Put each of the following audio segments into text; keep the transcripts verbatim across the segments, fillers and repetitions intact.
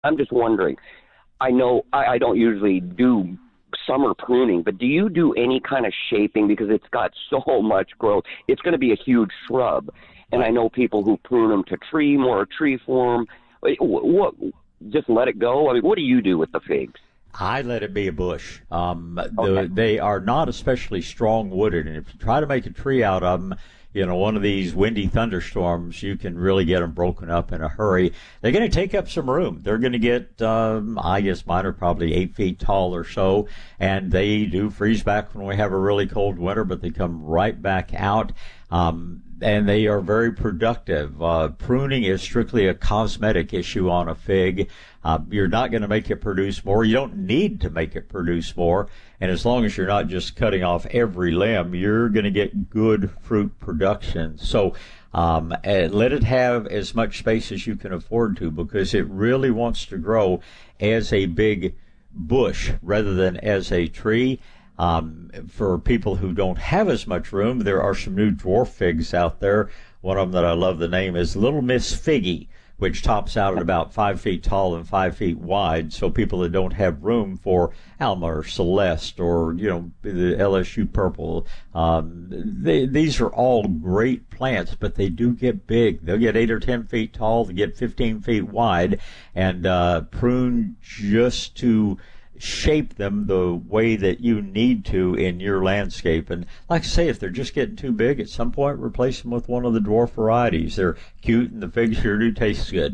I'm just wondering. I know I, I don't usually do summer pruning, but do you do any kind of shaping because it's got so much growth? It's going to be a huge shrub, and I know people who prune them to tree, more tree form. What, what just let it go? I mean, what do you do with the figs? I let it be a bush. Um, Okay. the, they are not especially strong-wooded, and if you try to make a tree out of them, you know, one of these windy thunderstorms, you can really get them broken up in a hurry. They're going to take up some room. They're going to get, um, I guess mine are probably eight feet tall or so, and they do freeze back when we have a really cold winter, but they come right back out. Um, and they are very productive. Uh, pruning is strictly a cosmetic issue on a fig. Uh, you're not going to make it produce more. You don't need to make it produce more. And as long as you're not just cutting off every limb, you're going to get good fruit production. So um, let it have as much space as you can afford to, because it really wants to grow as a big bush rather than as a tree. Um, for people who don't have as much room, there are some new dwarf figs out there. One of them that I love the name is Little Miss Figgy, which tops out at about five feet tall and five feet wide. So people that don't have room for Alma or Celeste or, you know, the L S U Purple, um, they, these are all great plants, but they do get big. They'll get eight or ten feet tall. They get fifteen feet wide, and uh, prune just to shape them the way that you need to in your landscape. And like I say, if they're just getting too big, at some point replace them with one of the dwarf varieties. They're cute, and the figs sure do taste good.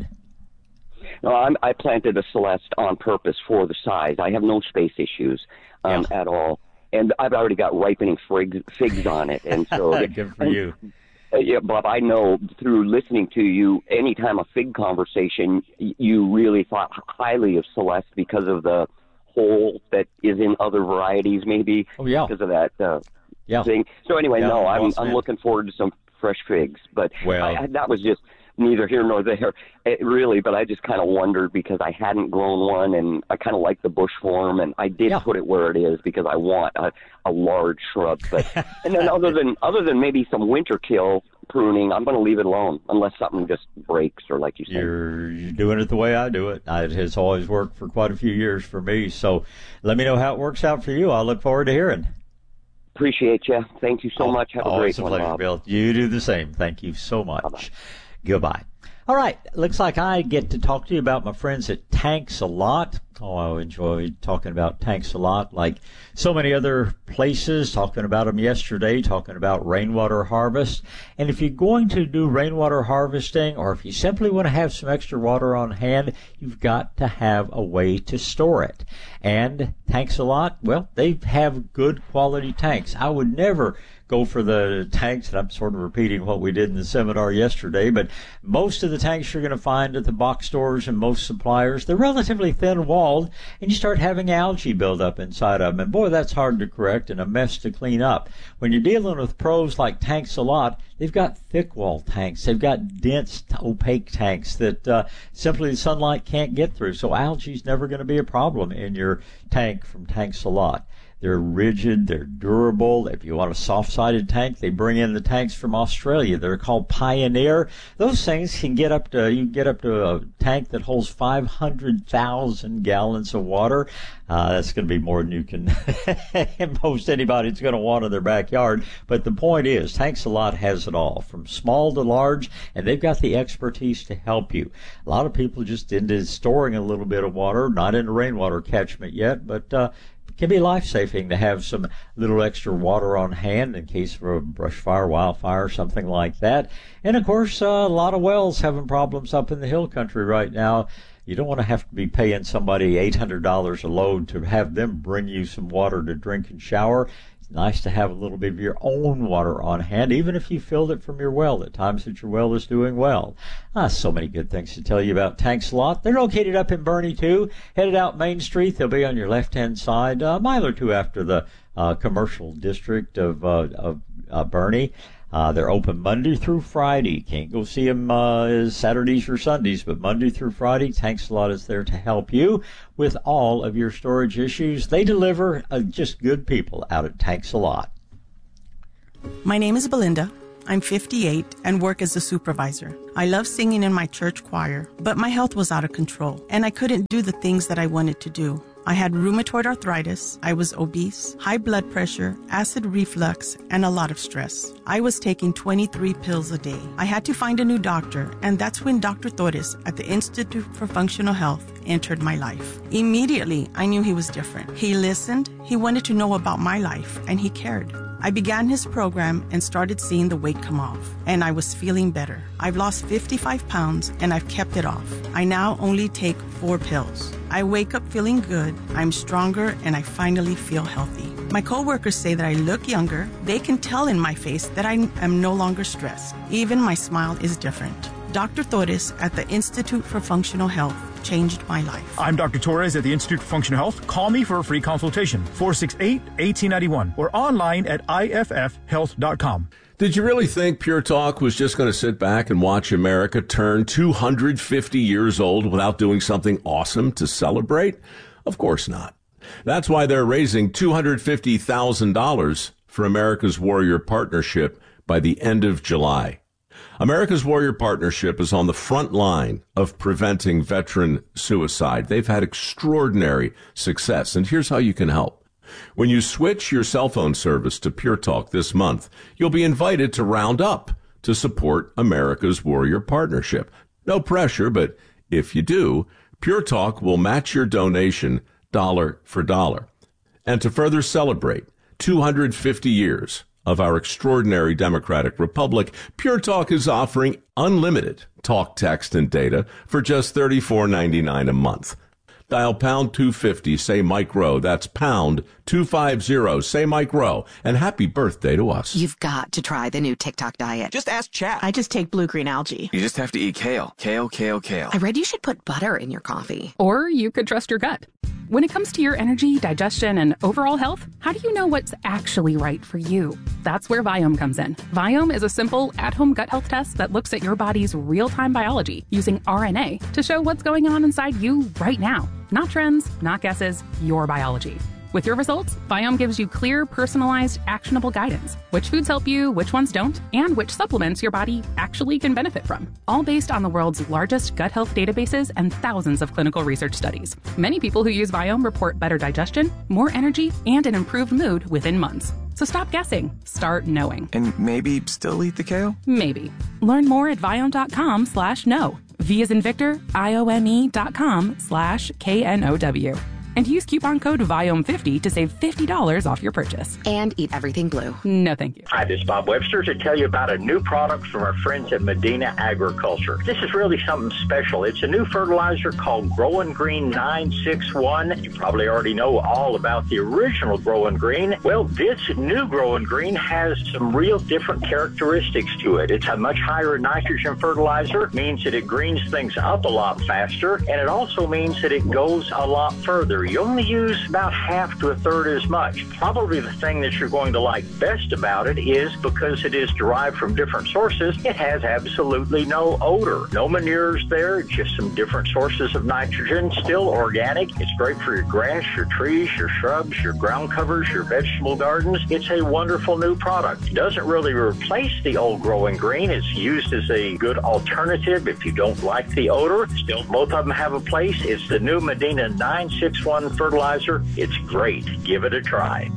No, I'm, I planted a Celeste on purpose for the size. I have no space issues um, Yeah. at all, and I've already got ripening figs, figs on it. And so, good for you. Uh, yeah, Bob, I know through listening to you, anytime a fig conversation, y- you really thought highly of Celeste because of the hole that is in other varieties, maybe Oh, yeah. because of that uh, Yeah. thing. So anyway, Yeah, no, I'm boss I'm man. looking forward to some fresh figs. But Well- I, I, that was just neither here nor there, it, really. But I just kind of wondered because I hadn't grown one, and I kind of like the bush form, and I did Yeah. put it where it is because I want a, a large shrub. But and then other than other than maybe some winter kill pruning, I'm going to leave it alone unless something just breaks or like you said. You're, you're doing it the way I do it. I, it has always worked for quite a few years for me. So let me know how it works out for you. I look forward to hearing. Appreciate you. Thank you so Oh, much. Have a always great a one, pleasure, Bob. Bill. You do the same. Thank you so much. Bye-bye. Goodbye. All right. Looks like I get to talk to you about my friends at Tanks a lot. Oh, I enjoy talking about Tanks a lot, like so many other places, talking about them yesterday, talking about rainwater harvest. And if you're going to do rainwater harvesting, or if you simply want to have some extra water on hand, you've got to have a way to store it. And Tanks a lot, well, they have good quality tanks. I would never go for the tanks, and I'm sort of repeating what we did in the seminar yesterday, but most of the tanks you're going to find at the box stores and most suppliers, they're relatively thin-walled, and you start having algae build up inside of them. And boy, that's hard to correct and a mess to clean up. When you're dealing with pros like Tanks a lot, they've got thick-wall tanks. They've got dense, opaque tanks that uh, simply the sunlight can't get through. So algae's never going to be a problem in your tank from Tanks a lot. They're rigid, they're durable. If you want a soft-sided tank, they bring in the tanks from Australia. They're called Pioneer. Those things can get up to, you can get up to a tank that holds five hundred thousand gallons of water. Uh, that's going to be more than you can, most anybody's going to want in their backyard. But the point is, Tanks a Lot has it all, from small to large, and they've got the expertise to help you. A lot of people just into storing a little bit of water, not in a rainwater catchment yet, but uh, it can be life-saving to have some little extra water on hand in case of a brush fire, wildfire, something like that. And, of course, uh, a lot of wells having problems up in the hill country right now. You don't want to have to be paying somebody eight hundred dollars a load to have them bring you some water to drink and shower. It's nice to have a little bit of your own water on hand, even if you filled it from your well at times that your well is doing well. Ah, so many good things to tell you about Tanks a Lot. They're located up in Boerne, too. Headed out Main Street. They'll be on your left-hand side, a mile or two after the uh, commercial district of, uh, of uh, Boerne. Uh, they're open Monday through Friday. Can't go see them uh, Saturdays or Sundays, but Monday through Friday, Tanks a Lot is there to help you with all of your storage issues. They deliver uh, just good people out at Tanks a Lot. My name is Belinda. I'm fifty-eight and work as a supervisor. I love singing in my church choir, but my health was out of control, and I couldn't do the things that I wanted to do. I had rheumatoid arthritis, I was obese, high blood pressure, acid reflux, and a lot of stress. I was taking twenty-three pills a day. I had to find a new doctor, and that's when Doctor Torres at the Institute for Functional Health entered my life. Immediately, I knew he was different. He listened, he wanted to know about my life, and he cared. I began his program and started seeing the weight come off, and I was feeling better. I've lost fifty-five pounds, and I've kept it off. I now only take four pills. I wake up feeling good, I'm stronger, and I finally feel healthy. My coworkers say that I look younger. They can tell in my face that I am no longer stressed. Even my smile is different. Doctor Torres at the Institute for Functional Health changed my life. I'm Doctor Torres at the Institute for Functional Health. Call me for a free consultation, four six eight, one eight nine one, or online at I F F health dot com. Did you really think Pure Talk was just going to sit back and watch America turn two hundred fifty years old without doing something awesome to celebrate? Of course not. That's why they're raising two hundred fifty thousand dollars for America's Warrior Partnership by the end of July. America's Warrior Partnership is on the front line of preventing veteran suicide. They've had extraordinary success, and here's how you can help. When you switch your cell phone service to Pure Talk this month, you'll be invited to round up to support America's Warrior Partnership. No pressure, but if you do, Pure Talk will match your donation dollar for dollar. And to further celebrate two hundred fifty years of our extraordinary democratic republic, Pure Talk is offering unlimited talk, text, and data for just thirty-four ninety-nine a month. Dial pound two fifty, say Mike Rowe. That's pound two fifty, say Mike Rowe. And happy birthday to us. You've got to try the new TikTok diet. Just ask chat. I just take blue-green algae. You just have to eat kale. Kale, kale, kale. I read you should put butter in your coffee. Or you could trust your gut. When it comes to your energy, digestion, and overall health, how do you know what's actually right for you? That's where Viome comes in. Viome is a simple, at-home gut health test that looks at your body's real-time biology using R N A to show what's going on inside you right now. Not trends, not guesses, your biology. With your results, Viome gives you clear, personalized, actionable guidance. Which foods help you, which ones don't, and which supplements your body actually can benefit from. All based on the world's largest gut health databases and thousands of clinical research studies. Many people who use Viome report better digestion, more energy, and an improved mood within months. So stop guessing. Start knowing. And maybe still eat the kale? Maybe. Learn more at Viome.com slash know. V as in Victor, I O M E dot com slash K N O W. And use coupon code Viome fifty to save fifty dollars off your purchase. And eat everything blue. No, thank you. Hi, this is Bob Webster to tell you about a new product from our friends at Medina Agriculture. This is really something special. It's a new fertilizer called Growing Green nine six one. You probably already know all about the original Growing Green. Well, this new Growing Green has some real different characteristics to it. It's a much higher nitrogen fertilizer, means that it greens things up a lot faster, and it also means that it goes a lot further. You only use about half to a third as much. Probably the thing that you're going to like best about it is because it is derived from different sources, it has absolutely no odor. No manures there, just some different sources of nitrogen, still organic. It's great for your grass, your trees, your shrubs, your ground covers, your vegetable gardens. It's a wonderful new product. It doesn't really replace the old Growing Green. It's used as a good alternative if you don't like the odor. Still, both of them have a place. It's the new Medina nine six one fertilizer. It's great. Give it a try.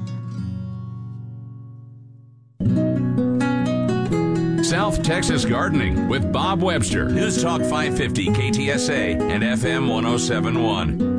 South Texas Gardening with Bob Webster. News Talk five fifty K T S A and F M one oh seven point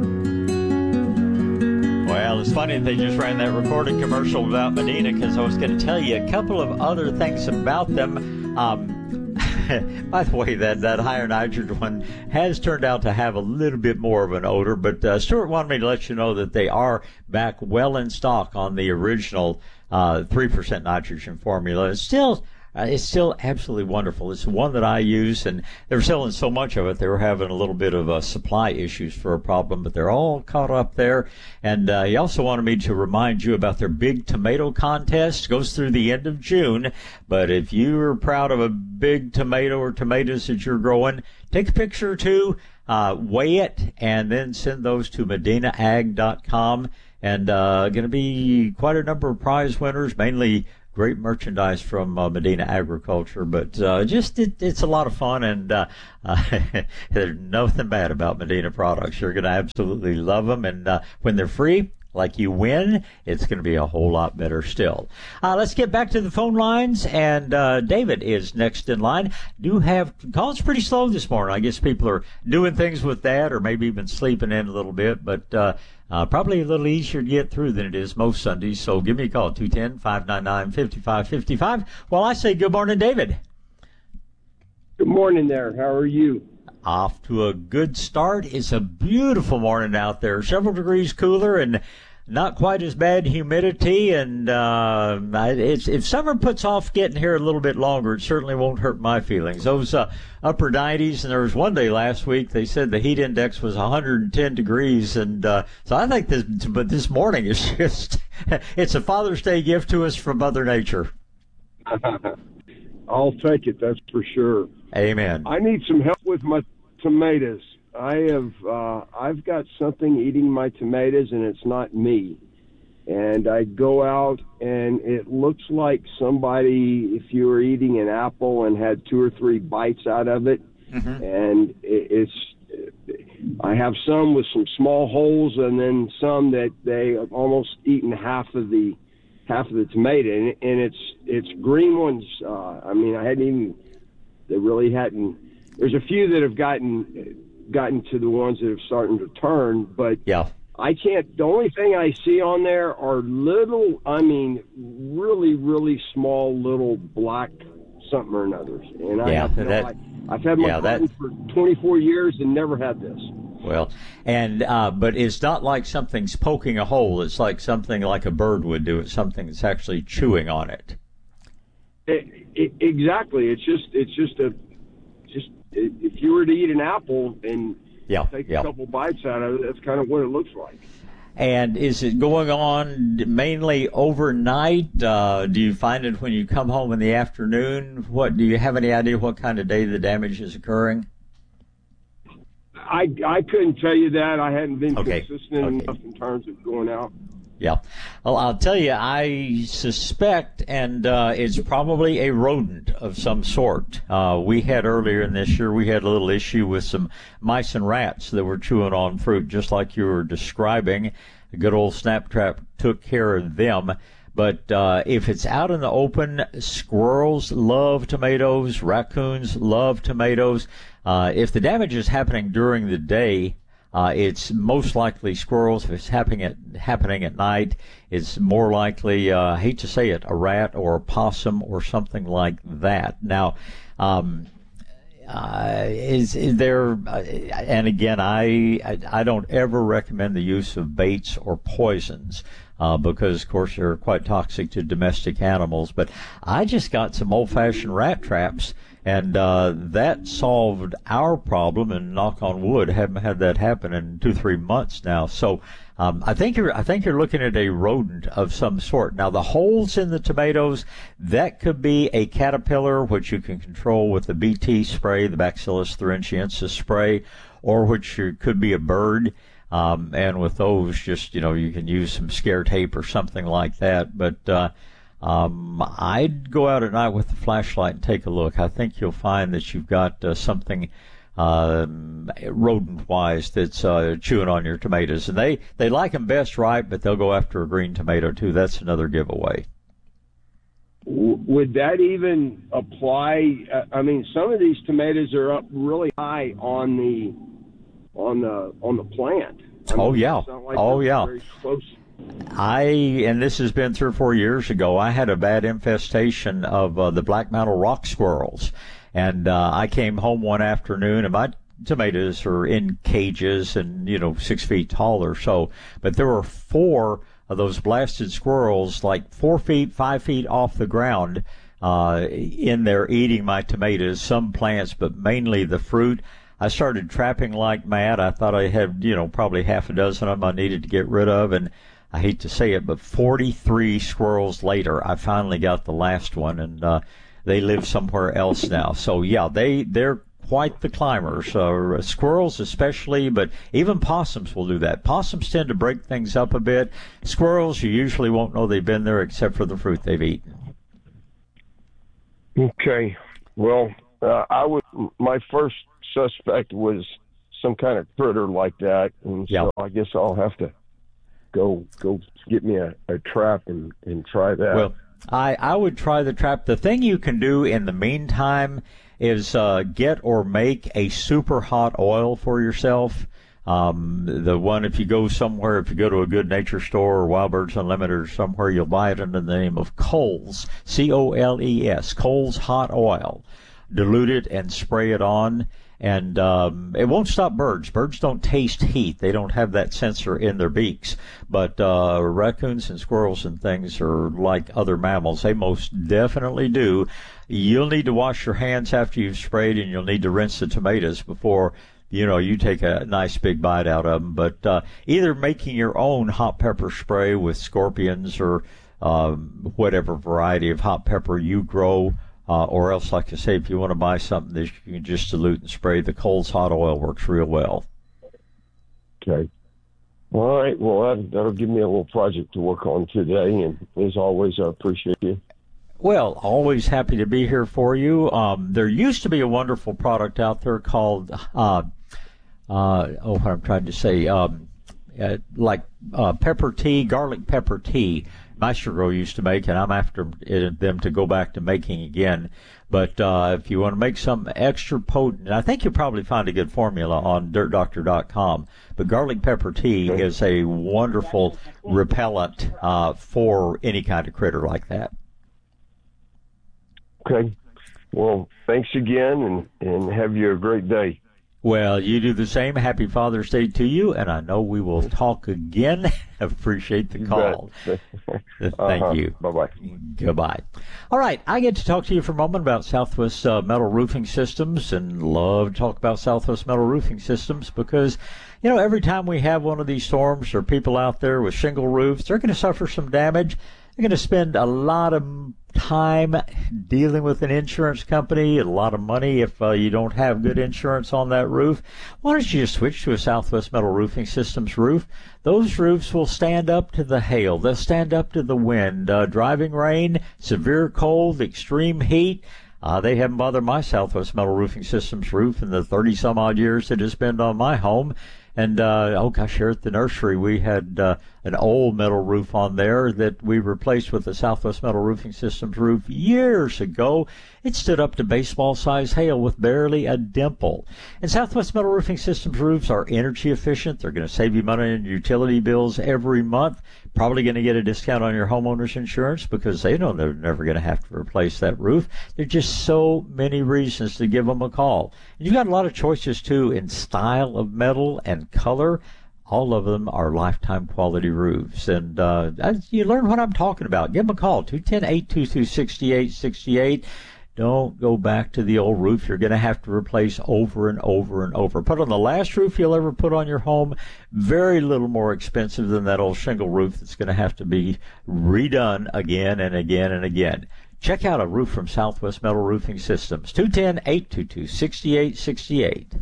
one. Well, it's funny that they just ran that recorded commercial about Medina, because I was going to tell you a couple of other things about them. Um, by the way, that, that higher nitrogen one has turned out to have a little bit more of an odor, but uh, Stuart wanted me to let you know that they are back well in stock on the original uh, three percent nitrogen formula. It's still... Uh, it's still absolutely wonderful. It's the one that I use, and they were selling so much of it, they were having a little bit of uh, supply issues for a problem, but they're all caught up there. And uh, he also wanted me to remind you about their big tomato contest. It goes through the end of June, but if you're proud of a big tomato or tomatoes that you're growing, take a picture or two, uh, weigh it, and then send those to medina ag dot com. And uh, going to be quite a number of prize winners, mainly great merchandise from uh, Medina Agriculture. But uh, just it, it's a lot of fun, and uh, uh, there's nothing bad about Medina products. You're going to absolutely love them, and uh, when they're free, like you win, it's going to be a whole lot better still. Uh, let's get back to the phone lines, and uh, David is next in line. Do have calls pretty slow this morning. I guess people are doing things with that, or maybe even sleeping in a little bit, but uh, uh, probably a little easier to get through than it is most Sundays. So give me a call, two one zero, five nine nine, five five five five. Well, I say good morning, David. Good morning there. How are you? Off to a good start. It's a beautiful morning out there. Several degrees cooler and not quite as bad humidity. And uh, it's, if summer puts off getting here a little bit longer, it certainly won't hurt my feelings. Those uh, upper nineties, and there was one day last week they said the heat index was one hundred ten degrees. And uh, so I think this, but this morning is just, it's a Father's Day gift to us from Mother Nature. I'll take it, that's for sure. Amen. I need some help with my tomatoes. I have, uh, I've got something eating my tomatoes, and it's not me. And I go out, and it looks like somebody, if you were eating an apple and had two or three bites out of it, mm-hmm. and it, it's, I have some with some small holes, and then some that they have almost eaten half of the half of the tomato, and, and it's it's green ones. Uh, I mean, I hadn't even. They really hadn't. There's a few that have gotten gotten to the ones that have started to turn, but yeah, I can't. The only thing I see on there are little. I mean, really, really small little black something or another. And I yeah, have no, that, I, I've had my yeah, garden that, for twenty-four years and never had this. Well, and uh, but it's not like something's poking a hole. It's like something like a bird would do. It's something that's actually chewing on it. It, it, exactly. It's just it's just a just if you were to eat an apple and yeah, take yeah. a couple bites out of it, that's kind of what it looks like. And is it going on mainly overnight? Uh, do you find it when you come home in the afternoon? What do you have any idea what kind of day the damage is occurring? I, I couldn't tell you that. I hadn't been okay. consistent okay. enough in terms of going out. Yeah. Well, I'll tell you, I suspect, and uh, it's probably a rodent of some sort. Uh, we had earlier in this year, we had a little issue with some mice and rats that were chewing on fruit, just like you were describing. A good old snap trap took care of them. But uh, if it's out in the open, squirrels love tomatoes, raccoons love tomatoes. Uh, if the damage is happening during the day, uh, it's most likely squirrels. If it's happening at, happening at night, it's more likely, uh, I hate to say it, a rat or a possum or something like that. Now, um, uh, is, is there, uh, and again, I, I, I don't ever recommend the use of baits or poisons. Uh, because, of course, they're quite toxic to domestic animals. But I just got some old-fashioned rat traps, and uh, that solved our problem. And knock on wood, haven't had that happen in two, three months now. So um, I think you're, I think you're looking at a rodent of some sort. Now, the holes in the tomatoes, that could be a caterpillar, which you can control with the B T spray, the Bacillus thuringiensis spray, or which could be a bird. Um, and with those, just, you know, you can use some scare tape or something like that. But uh, um, I'd go out at night with the flashlight and take a look. I think you'll find that you've got uh, something uh, rodent-wise that's uh, chewing on your tomatoes. And they, they like them best right, but they'll go after a green tomato, too. That's another giveaway. Would that even apply? I mean, some of these tomatoes are up really high on the on the on the plant. I mean, oh yeah, like oh yeah. Very close. I and this has been three or four years ago. I had a bad infestation of uh, the black mantle rock squirrels, and uh, I came home one afternoon, and my tomatoes are in cages and you know six feet tall or so, but there were four of those blasted squirrels, like four feet, five feet off the ground, uh, in there eating my tomatoes. Some plants, but mainly the fruit. I started trapping like mad. I thought I had, you know, probably half a dozen of them I needed to get rid of, and I hate to say it, but forty-three squirrels later, I finally got the last one, and uh, they live somewhere else now. So, yeah, they, they're quite the climbers, uh, squirrels especially, but even possums will do that. Possums tend to break things up a bit. Squirrels, you usually won't know they've been there except for the fruit they've eaten. Okay. Well, uh, I would. My first suspect was some kind of critter like that, and yeah. so I guess I'll have to go go get me a, a trap and, and try that. Well, I I would try the trap. The thing you can do in the meantime is uh, get or make a super hot oil for yourself. Um, the one, if you go somewhere, if you go to a Good Nature store or Wild Birds Unlimited or somewhere, you'll buy it under the name of Kohl's, C O L E S, Kohl's hot oil. Dilute it and spray it on, and um, it won't stop birds. Birds don't taste heat. They don't have that sensor in their beaks. But uh, raccoons and squirrels and things are like other mammals. They most definitely do. You'll need to wash your hands after you've sprayed, and you'll need to rinse the tomatoes before you know, you take a nice big bite out of them. But uh, either making your own hot pepper spray with scorpions or um, whatever variety of hot pepper you grow, uh, or else, like I say, if you want to buy something that you can just dilute and spray, the Kohl's hot oil works real well. Okay. All right. Well, that, that'll give me a little project to work on today. And as always, I appreciate you. Well, always happy to be here for you. Um, there used to be a wonderful product out there called, uh, uh, oh, what I'm trying to say, um, uh, like uh, pepper tea, garlic pepper tea. Maestro used to make, and I'm after it, them to go back to making again. But uh, if you want to make something extra potent, I think you'll probably find a good formula on dirt doctor dot com. But garlic pepper tea okay. is a wonderful repellent uh, for any kind of critter like that. Okay. Well, thanks again, and, and have you a great day. Well, you do the same. Happy Father's Day to you, and I know we will talk again. Appreciate the call. Thank uh-huh. you. Bye-bye. Goodbye. All right, I get to talk to you for a moment about Southwest uh, Metal Roofing Systems, and love to talk about Southwest Metal Roofing Systems because, you know, every time we have one of these storms, there are people out there with shingle roofs. They're going to suffer some damage. They're going to spend a lot of time dealing with an insurance company, a lot of money if uh, you don't have good insurance on that roof. Why don't you just switch to a Southwest Metal Roofing Systems roof? Those roofs will stand up to the hail. They'll stand up to the wind, uh, driving rain, severe cold, extreme heat. Uh, they haven't bothered my Southwest Metal Roofing Systems roof in the thirty-some-odd years it has been on my home. And, uh, oh gosh, here at the nursery, we had uh, an old metal roof on there that we replaced with the Southwest Metal Roofing Systems roof years ago. It stood up to baseball-sized hail with barely a dimple. And Southwest Metal Roofing Systems roofs are energy efficient. They're going to save you money on your utility bills every month. Probably going to get a discount on your homeowner's insurance because they know they're never going to have to replace that roof. There are just so many reasons to give them a call. And you've got a lot of choices, too, in style of metal and color. All of them are lifetime quality roofs. And uh, you learn what I'm talking about. Give them a call, two one zero, eight two two, six eight six eight. Don't go back to the old roof you're going to have to replace over and over and over. Put on the last roof you'll ever put on your home. Very little more expensive than that old shingle roof that's going to have to be redone again and again and again. Check out a roof from Southwest Metal Roofing Systems. two one zero, eight two two, six eight six eight.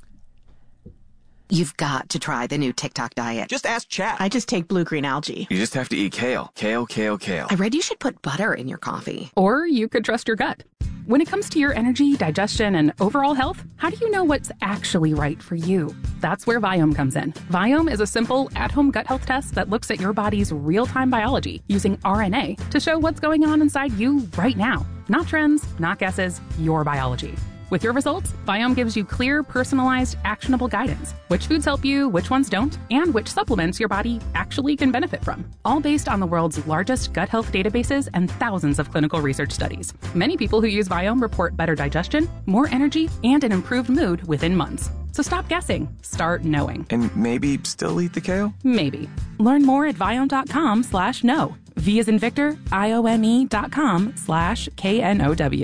You've got to try the new TikTok diet. Just ask Chat. I just take blue-green algae. You just have to eat kale. Kale, kale, kale. I read you should put butter in your coffee. Or you could trust your gut. When it comes to your energy, digestion, and overall health, how do you know what's actually right for you? That's where Viome comes in. Viome is a simple, at-home gut health test that looks at your body's real-time biology using R N A to show what's going on inside you right now. Not trends, not guesses, your biology. With your results, Viome gives you clear, personalized, actionable guidance. Which foods help you, which ones don't, and which supplements your body actually can benefit from. All based on the world's largest gut health databases and thousands of clinical research studies. Many people who use Viome report better digestion, more energy, and an improved mood within months. So stop guessing. Start knowing. And maybe still eat the kale? Maybe. Learn more at Viome.com slash no. V as in Victor, I O M E dot com slash K N O W.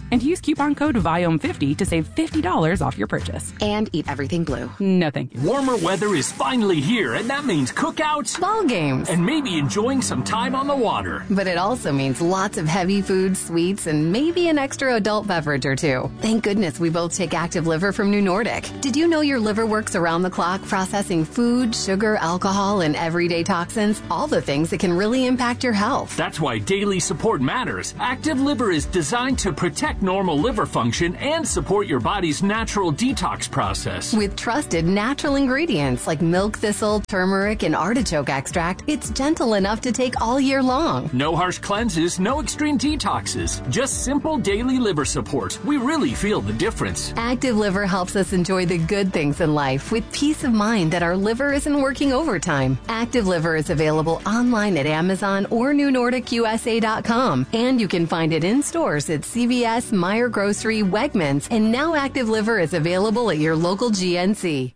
And use coupon code Viome fifty to save fifty dollars off your purchase. And eat everything blue. No, thank you. Warmer weather is finally here, and that means cookouts, ball games, and maybe enjoying some time on the water. But it also means lots of heavy food, sweets, and maybe an extra adult beverage or two. Thank goodness we both take Active Liver from New Nordic. Did you know your liver works around the clock processing food, sugar, alcohol, and everyday toxins? All the things that can really impact your health. That's why daily support matters. Active Liver is designed to protect normal liver function and support your body's natural detox process. With trusted natural ingredients like milk thistle, turmeric, and artichoke extract, it's gentle enough to take all year long. No harsh cleanses, no extreme detoxes, just simple daily liver support. We really feel the difference. Active Liver helps us enjoy the good things in life with peace of mind that our liver isn't working overtime. Active Liver is available online at Amazon or new nordic u s a dot com, and you can find it in stores at C V S, Meijer Grocery, Wegmans, and now Active Liver is available at your local G N C.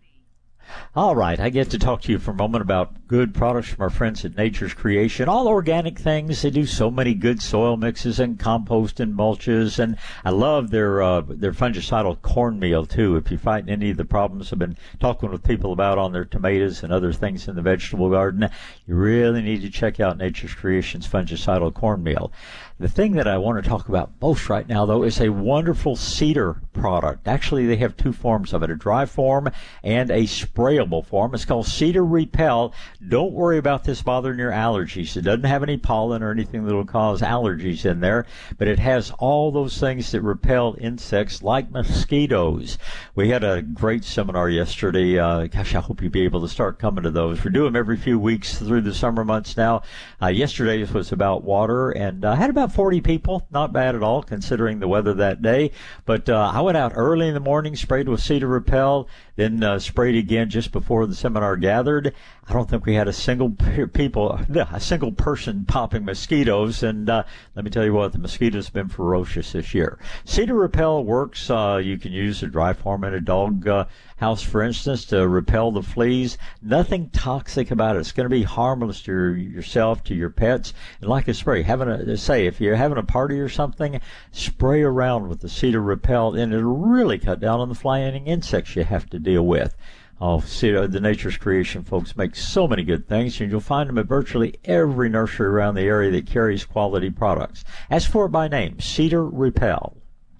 All right, I get to talk to you for a moment about good products from our friends at Nature's Creation. All organic things. They do so many good soil mixes and compost and mulches, and I love their uh, their fungicidal cornmeal too. If you're fighting any of the problems I've been talking with people about on their tomatoes and other things in the vegetable garden, you really need to check out Nature's Creation's fungicidal cornmeal. The thing that I want to talk about most right now, though, is a wonderful cedar product. Actually, they have two forms of it, a dry form and a sprayable form. It's called Cedar Repel. Don't worry about this bothering your allergies. It doesn't have any pollen or anything that will cause allergies in there, but it has all those things that repel insects like mosquitoes. We had a great seminar yesterday. Uh, gosh, I hope you'll be able to start coming to those. We do them every few weeks through the summer months now. Uh, yesterday's was about water, and I uh, had about forty people. Not bad at all considering the weather that day. But uh, I went out early in the morning, sprayed with Cedar Repel, then uh, sprayed again just before the seminar gathered. I don't think we had a single pe- people, a single person popping mosquitoes. And uh, let me tell you what, the mosquitoes have been ferocious this year. Cedar Repel works. Uh, you can use a dry form in a dog uh, house, for instance, to repel the fleas. Nothing toxic about it. It's going to be harmless to your, yourself, to your pets. And like a spray, having a say, if you're having a party or something, spray around with the Cedar Repel, and it'll really cut down on the flying insects you have to deal with. Oh, Cedar, the Nature's Creation folks make so many good things, and you'll find them at virtually every nursery around the area that carries quality products. Ask for it by name, Cedar Repel.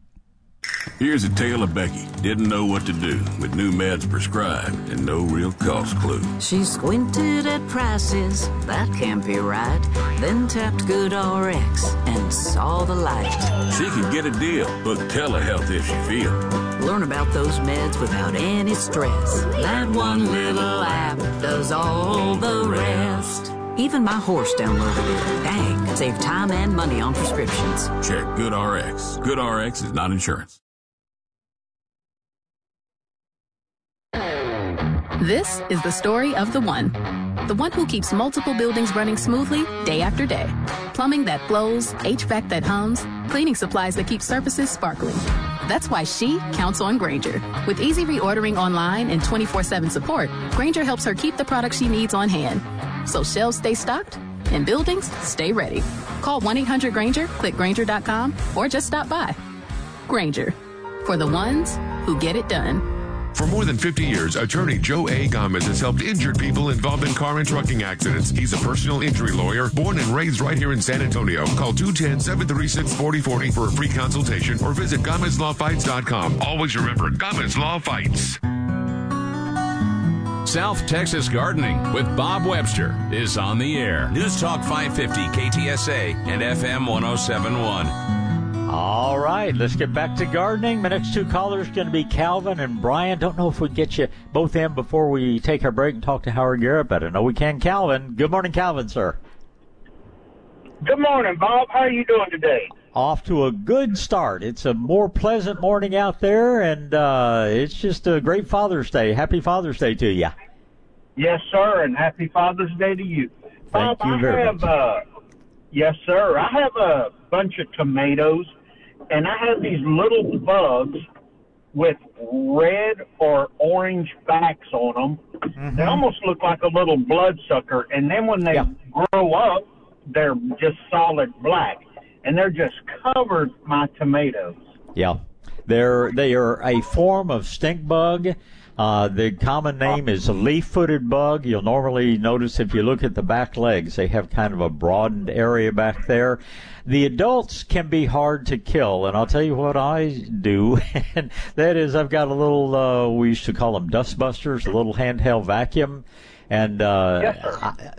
Here's a tale of Becky. Didn't know what to do with new meds prescribed and no real cost clue. She squinted at prices, that can't be right. Then tapped GoodRx and saw the light. She can get a deal, book telehealth if she feels. Learn about those meds without any stress. That one little app does all the rest. Even my horse downloaded it. Dang, save time and money on prescriptions. Check GoodRx. GoodRx is not insurance. This is the story of the one. The one who keeps multiple buildings running smoothly day after day. Plumbing that flows, H V A C that hums, cleaning supplies that keep surfaces sparkling. That's why she counts on Grainger. With easy reordering online and twenty-four seven support, Grainger helps her keep the products she needs on hand. So shelves stay stocked and buildings stay ready. Call one eight hundred Grainger, click Grainger dot com, or just stop by. Grainger, for the ones who get it done. For more than fifty years, attorney Joe A. Gomez has helped injured people involved in car and trucking accidents. He's a personal injury lawyer, born and raised right here in San Antonio. Call two one zero, seven three six, four zero four zero for a free consultation or visit Gomez Law Fights dot com. Always remember, Gomez Law Fights. South Texas Gardening with Bob Webster is on the air. News Talk five fifty K T S A and F M one oh seven point one. All right, let's get back to gardening. My next two callers are going to be Calvin and Brian. Don't know if we get you both in before we take our break and talk to Howard Garrett, but I know we can. Calvin. Good morning, Calvin, sir. Good morning, Bob. How are you doing today? Off to a good start. It's a more pleasant morning out there, and uh, it's just a great Father's Day. Happy Father's Day to you. Yes, sir, and happy Father's Day to you. Thank Bob, you very I have, much. Uh, yes, sir. I have a bunch of tomatoes, and I have these little bugs with red or orange backs on them. Mm-hmm. They almost look like a little bloodsucker, and then when they yeah. grow up, they're just solid black, and they're just covered my tomatoes. Yeah. They're, they are a form of stink bug. Uh, the common name is a leaf-footed bug. You'll normally notice if you look at the back legs, they have kind of a broadened area back there. The adults can be hard to kill, and I'll tell you what I do, and that is I've got a little, uh, we used to call them dust busters, a little handheld vacuum. And uh, yes, I,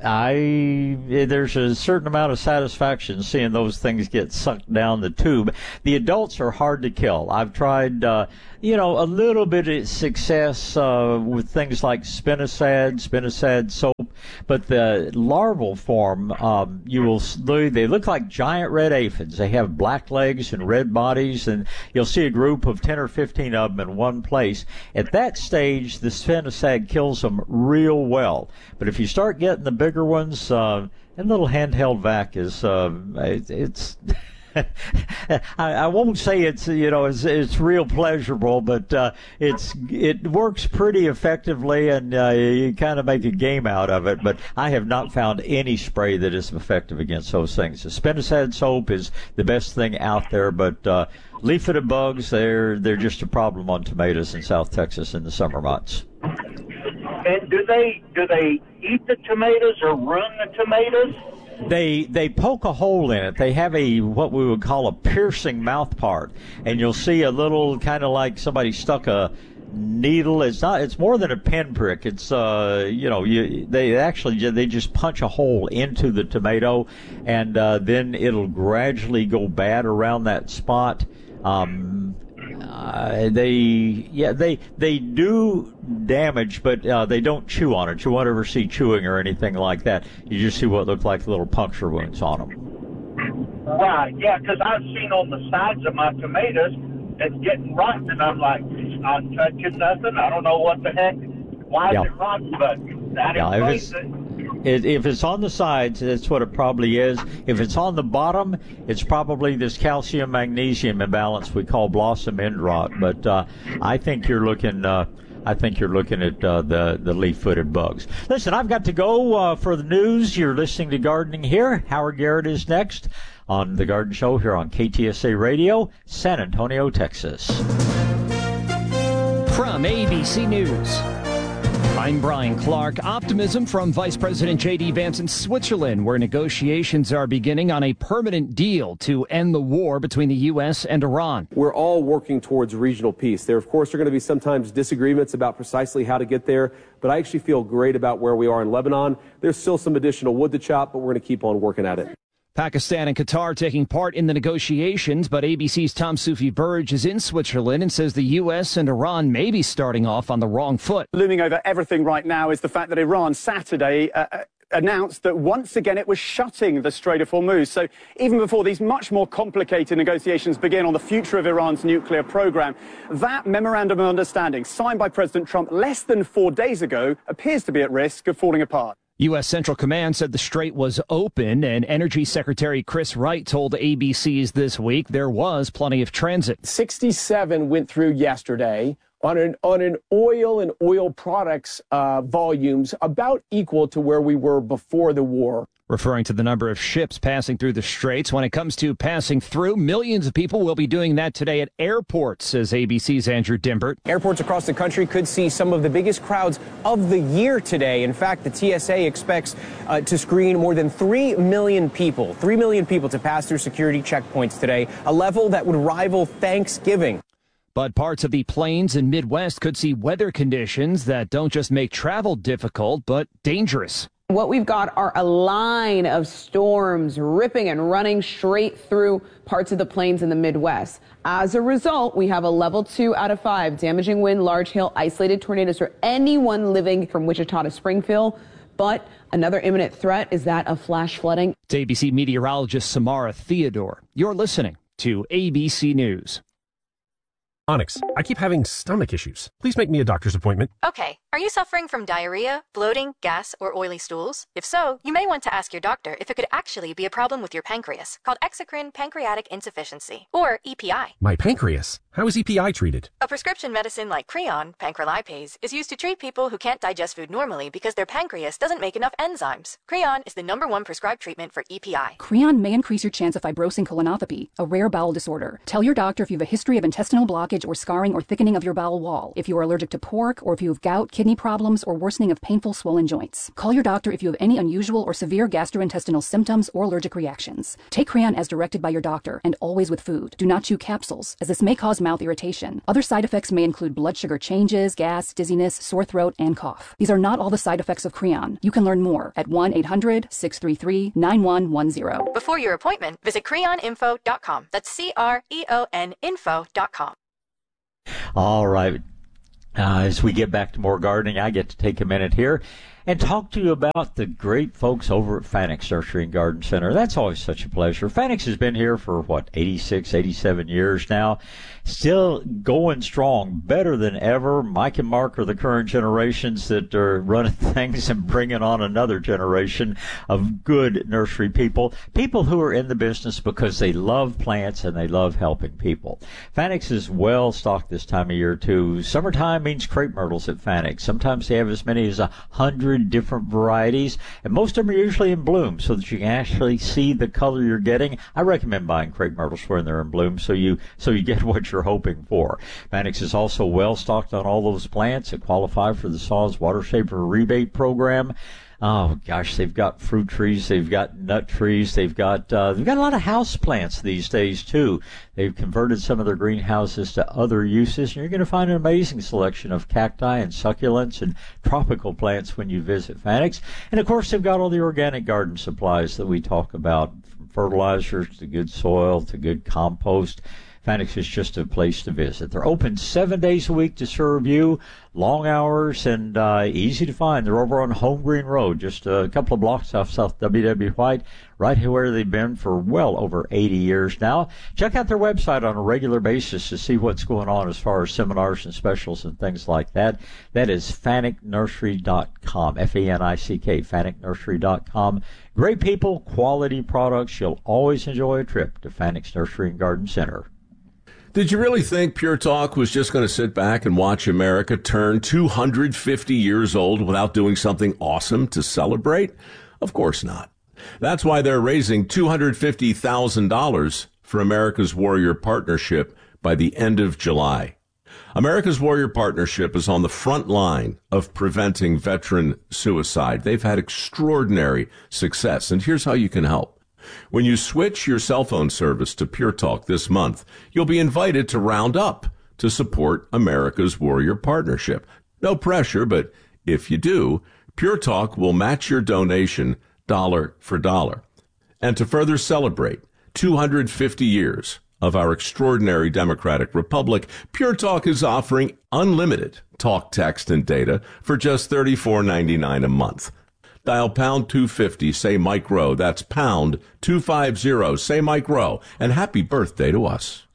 I there's a certain amount of satisfaction seeing those things get sucked down the tube. The adults are hard to kill. I've tried, uh, you know, a little bit of success uh, with things like spinosad, spinosad soap, but the larval form, um, you will they look like giant red aphids. They have black legs and red bodies, and you'll see a group of ten or fifteen of them in one place. At that stage, the spinosad kills them real well. But if you start getting the bigger ones, uh, that little handheld vac is, uh, it, it's, I, I won't say it's, you know, it's, it's real pleasurable, but, uh, it's, it works pretty effectively, and, uh, you kind of make a game out of it. But I have not found any spray that is effective against those things. The spinosad soap is the best thing out there, but, uh, leaf-footed bugs, they're, they're just a problem on tomatoes in South Texas in the summer months. And do they do they eat the tomatoes or ruin the tomatoes? They they poke a hole in it. They have a what we would call a piercing mouth part, and you'll see a little kind of like somebody stuck a needle. It's not. It's more than a pinprick. It's uh you know you they actually they just punch a hole into the tomato, and uh, then it'll gradually go bad around that spot. Um, Uh, they, yeah, they they do damage, but uh, they don't chew on it. You won't ever see chewing or anything like that. You just see what look like little puncture wounds on them. Right, yeah, because I've seen on the sides of my tomatoes, it's getting rotten, and I'm like, it's not touching nothing. I don't know what the heck. Why is yeah. it rotten? But that yeah, explains if it. It, if it's on the sides, that's what it probably is. If it's on the bottom, it's probably this calcium-magnesium imbalance we call blossom end rot. But uh, I think you're looking. Uh, I think you're looking at uh, the the leaf-footed bugs. Listen, I've got to go uh, for the news. You're listening to Gardening Here. Howard Garrett is next on the Garden Show here on K T S A Radio, San Antonio, Texas. From A B C News, I'm Brian Clark. Optimism from Vice President J D Vance in Switzerland, where negotiations are beginning on a permanent deal to end the war between the U S and Iran. We're all working towards regional peace. There, of course, are going to be sometimes disagreements about precisely how to get there, but I actually feel great about where we are in Lebanon. There's still some additional wood to chop, but we're going to keep on working at it. Pakistan and Qatar taking part in the negotiations, but A B C's Tom Sufi Burge is in Switzerland and says the U S and Iran may be starting off on the wrong foot. Looming over everything right now is the fact that Iran Saturday uh, announced that once again it was shutting the Strait of Hormuz. So even before these much more complicated negotiations begin on the future of Iran's nuclear program, that memorandum of understanding signed by President Trump less than four days ago appears to be at risk of falling apart. U S Central Command said the strait was open, and Energy Secretary Chris Wright told A B C's This Week there was plenty of transit. sixty-seven went through yesterday on an on an oil and oil products uh, volumes about equal to where we were before the war. Referring to the number of ships passing through the straits, when it comes to passing through, millions of people will be doing that today at airports, says A B C's Andrew Dimbert. Airports across the country could see some of the biggest crowds of the year today. In fact, the T S A expects uh, to screen more than three million people, three million people to pass through security checkpoints today, a level that would rival Thanksgiving. But parts of the plains and Midwest could see weather conditions that don't just make travel difficult, but dangerous. What we've got are a line of storms ripping and running straight through parts of the plains in the Midwest. As a result, we have a level two out of five, damaging wind, large hail, isolated tornadoes for anyone living from Wichita to Springfield. But another imminent threat is that of flash flooding. It's A B C meteorologist Samara Theodore. You're listening to A B C News. Onyx, I keep having stomach issues. Please make me a doctor's appointment. Okay. Are you suffering from diarrhea, bloating, gas, or oily stools? If so, you may want to ask your doctor if it could actually be a problem with your pancreas, called exocrine pancreatic insufficiency, or E P I. My pancreas? How is E P I treated? A prescription medicine like Creon, pancrelipase, is used to treat people who can't digest food normally because their pancreas doesn't make enough enzymes. Creon is the number one prescribed treatment for E P I. Creon may increase your chance of fibrosing colonopathy, a rare bowel disorder. Tell your doctor if you have a history of intestinal blockage or scarring or thickening of your bowel wall, if you are allergic to pork, or if you have gout, kidney problems, or worsening of painful swollen joints. Call your doctor if you have any unusual or severe gastrointestinal symptoms or allergic reactions. Take Creon as directed by your doctor, and always with food. Do not chew capsules, as this may cause mouth irritation. Other side effects may include blood sugar changes, gas, dizziness, sore throat, and cough. These are not all the side effects of Creon. You can learn more at one eight hundred, six three three, nine one one zero. Before your appointment, visit creon info dot com. That's C R E O N info dot com. All right. Uh, as we get back to more gardening, I get to take a minute here and talk to you about the great folks over at Fanix Nursery and Garden Center. That's always such a pleasure. Fanix has been here for, what, eighty-six, eighty-seven years now. Still going strong, better than ever. Mike and Mark are the current generations that are running things and bringing on another generation of good nursery people, people who are in the business because they love plants and they love helping people. Fanix is well stocked this time of year, too. Summertime means crepe myrtles at Fanix. Sometimes they have as many as a hundred different varieties, and most of them are usually in bloom so that you can actually see the color you're getting. I recommend buying crepe myrtles when they're in bloom so you so you get what you're hoping for. Fanix is also well stocked on all those plants that qualify for the S A W's Water Saver Rebate Program. Oh gosh, they've got fruit trees, they've got nut trees, they've got uh, they've got a lot of house plants these days too. They've converted some of their greenhouses to other uses, and you're going to find an amazing selection of cacti and succulents and tropical plants when you visit Fanix. And of course, they've got all the organic garden supplies that we talk about, from fertilizers to good soil to good compost. Fanix is just a place to visit. They're open seven days a week to serve you, long hours and uh, easy to find. They're over on Home Green Road, just a couple of blocks off South W W White, right here where they've been for well over eighty years now. Check out their website on a regular basis to see what's going on as far as seminars and specials and things like that. That is fanick nursery dot com, F A N I C K, fanick nursery dot com. Great people, quality products. You'll always enjoy a trip to Fanix Nursery and Garden Center. Did you really think Pure Talk was just going to sit back and watch America turn two hundred fifty years old without doing something awesome to celebrate? Of course not. That's why they're raising two hundred fifty thousand dollars for America's Warrior Partnership by the end of July. America's Warrior Partnership is on the front line of preventing veteran suicide. They've had extraordinary success, and here's how you can help. When you switch your cell phone service to Pure Talk this month, you'll be invited to round up to support America's Warrior Partnership. No pressure, but if you do, Pure Talk will match your donation dollar for dollar. And to further celebrate two hundred fifty years of our extraordinary democratic republic, Pure Talk is offering unlimited talk, text, and data for just thirty-four ninety-nine a month. Dial pound two fifty, say Mike Rowe. That's pound two fifty, say Mike Rowe. And happy birthday to us.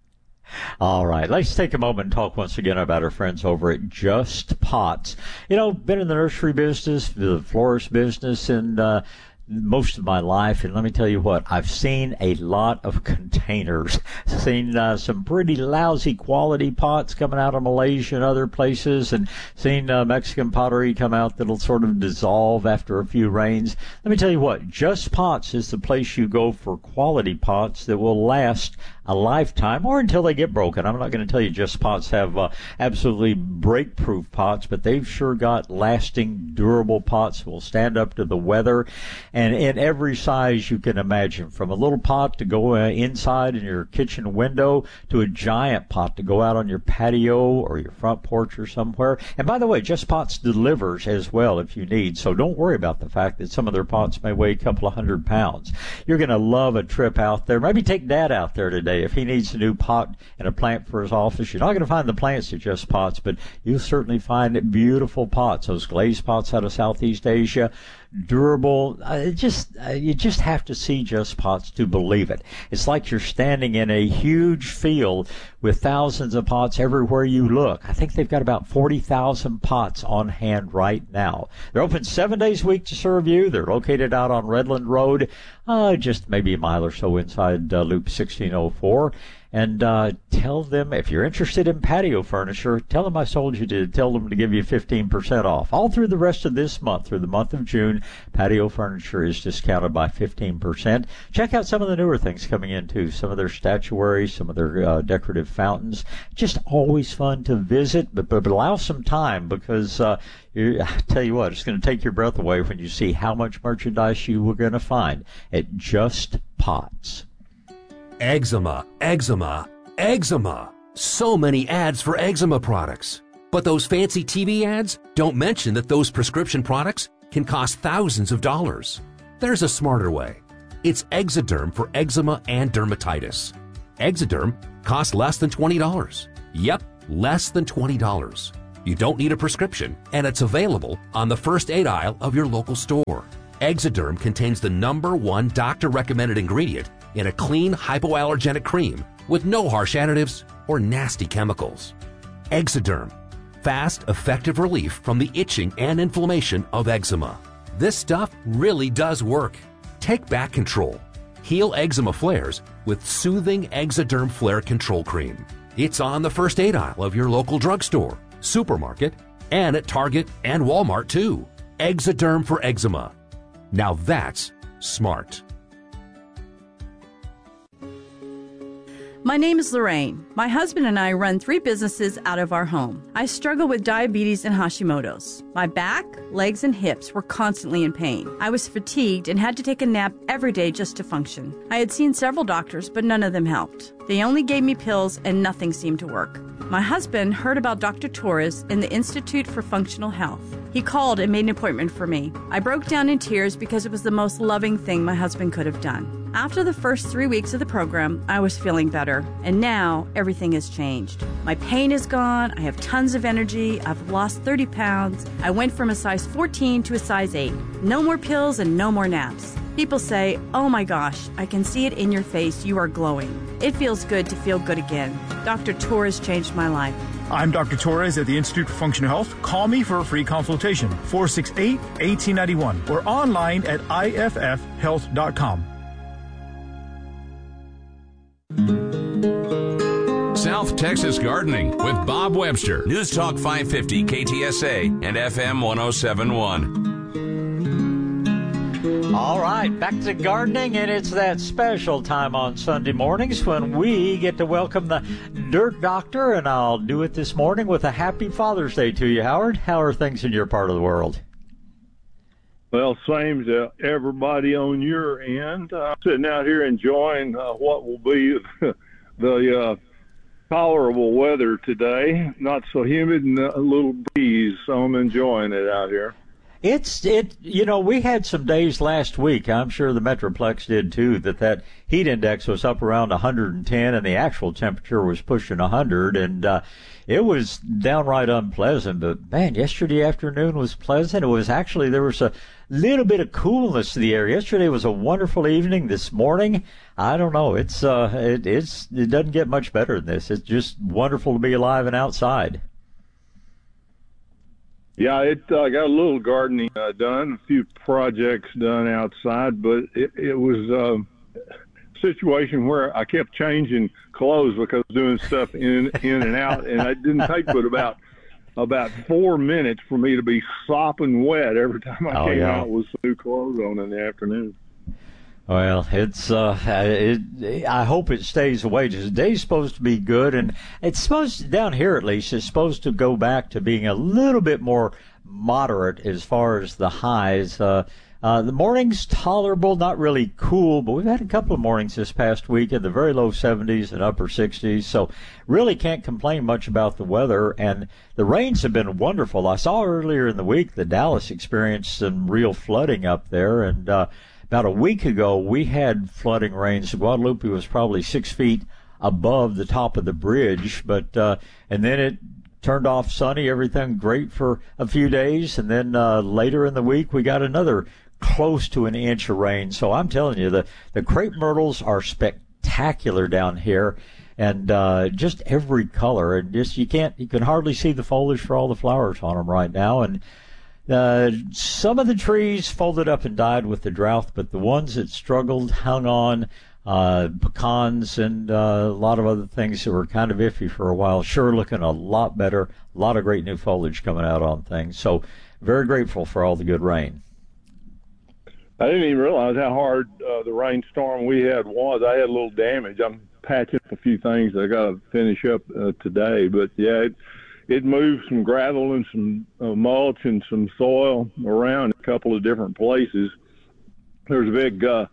All right, let's take a moment and talk once again about our friends over at Just Pots. You know, been in the nursery business, the florist business, and uh, most of my life, and let me tell you what, I've seen a lot of containers, seen uh, some pretty lousy quality pots coming out of Malaysia and other places, and seen uh, Mexican pottery come out that'll sort of dissolve after a few rains. Let me tell you what, Just Pots is the place you go for quality pots that will last a lifetime or until they get broken. I'm not going to tell you Just Pots have uh, absolutely break-proof pots, but they've sure got lasting, durable pots that will stand up to the weather, and in every size you can imagine, from a little pot to go uh, inside in your kitchen window to a giant pot to go out on your patio or your front porch or somewhere. And by the way, Just Pots delivers as well if you need, so don't worry about the fact that some of their pots may weigh a couple of hundred pounds. You're going to love a trip out there. Maybe take Dad out there today say, if he needs a new pot and a plant for his office, you're not going to find the plants at Just Pots, but you'll certainly find beautiful pots. Those glazed pots out of Southeast Asia, durable. Uh, just uh, you just have to see Just Pots to believe it. It's like you're standing in a huge field with thousands of pots everywhere you look. I think they've got about forty thousand pots on hand right now. They're open seven days a week to serve you. They're located out on Redland Road, uh, just maybe a mile or so inside uh, Loop sixteen oh four. And uh, tell them, if you're interested in patio furniture, tell them I told you to tell them to give you fifteen percent off. All through the rest of this month, through the month of June, patio furniture is discounted by fifteen percent. Check out some of the newer things coming in, too. Some of their statuary, some of their uh, decorative fountains. Just always fun to visit, but, but allow some time because, uh, you, I tell you what, it's going to take your breath away when you see how much merchandise you were going to find at Just Pots. Eczema, eczema, eczema. So many ads for eczema products. But those fancy T V ads don't mention that those prescription products can cost thousands of dollars. There's a smarter way. It's Exoderm for eczema and dermatitis. Exoderm costs less than twenty dollars. Yep, less than twenty dollars. You don't need a prescription, and it's available on the first aid aisle of your local store. Exoderm contains the number one doctor-recommended ingredient in a clean, hypoallergenic cream with no harsh additives or nasty chemicals. Exoderm. Fast, effective relief from the itching and inflammation of eczema. This stuff really does work. Take back control. Heal eczema flares with soothing Exoderm Flare Control Cream. It's on the first aid aisle of your local drugstore, supermarket, and at Target and Walmart too. Exoderm for eczema. Now that's smart. My name is Lorraine. My husband and I run three businesses out of our home. I struggle with diabetes and Hashimoto's. My back, legs, and hips were constantly in pain. I was fatigued and had to take a nap every day just to function. I had seen several doctors, but none of them helped. They only gave me pills and nothing seemed to work. My husband heard about Doctor Torres in the Institute for Functional Health. He called and made an appointment for me. I broke down in tears because it was the most loving thing my husband could have done. After the first three weeks of the program, I was feeling better, and now everything has changed. My pain is gone, I have tons of energy, I've lost thirty pounds, I went from a size fourteen to a size eight. No more pills and no more naps. People say, oh my gosh, I can see it in your face, you are glowing. It feels good to feel good again. Doctor Torres changed my life. I'm Doctor Torres at the Institute for Functional Health. Call me for a free consultation, four six eight, one eight nine one, or online at I F F health dot com. South Texas Gardening with Bob Webster. News Talk five fifty K T S A and F M one oh seven point one. All right, back to gardening, and it's that special time on Sunday mornings when we get to welcome the Dirt Doctor, and I'll do it this morning with a happy Father's Day to you, Howard. How are things in your part of the world? Well, same to everybody on your end. Uh, sitting out here enjoying uh, what will be the uh, tolerable weather today. Not so humid and a little breeze, so I'm enjoying it out here. It's, it, you know, we had some days last week, I'm sure the Metroplex did too, that that heat index was up around one hundred ten and the actual temperature was pushing one hundred, and uh, it was downright unpleasant. But man, yesterday afternoon was pleasant. It was actually, there was a little bit of coolness to the air. Yesterday was a wonderful evening. This morning, I don't know, it's, uh, it, it's, it doesn't get much better than this. It's just wonderful to be alive and outside. Yeah, it uh, got a little gardening uh, done, a few projects done outside, but it, it was uh, a situation where I kept changing clothes because I was doing stuff in in and out, and it didn't take but about about four minutes for me to be sopping wet every time I oh, came yeah. out with some new clothes on in the afternoon. Well, it's, uh, it, I hope it stays away. The day's supposed to be good, and it's supposed, down here at least, it's supposed to go back to being a little bit more moderate as far as the highs. Uh, uh, the morning's tolerable, not really cool, but we've had a couple of mornings this past week in the very low seventies and upper sixties, so really can't complain much about the weather, and the rains have been wonderful. I saw earlier in the week that Dallas experienced some real flooding up there, and, uh, about a week ago, we had flooding rains. Guadalupe was probably six feet above the top of the bridge. But uh, and then it turned off sunny, everything great for a few days, and then uh, later in the week we got another close to an inch of rain. So I'm telling you, the, the crepe myrtles are spectacular down here, and uh, just every color, and just you can't you can hardly see the foliage for all the flowers on them right now. And uh, some of the trees folded up and died with the drought, but the ones that struggled hung on. Uh, pecans and uh, a lot of other things that were kind of iffy for a while, sure looking a lot better. A lot of great new foliage coming out on things. So very grateful for all the good rain. I didn't even realize how hard uh, the rainstorm we had was. I had a little damage. I'm patching up a few things that I got to finish up uh, today. But, yeah, it, it moved some gravel and some uh, mulch and some soil around a couple of different places. There's a big uh,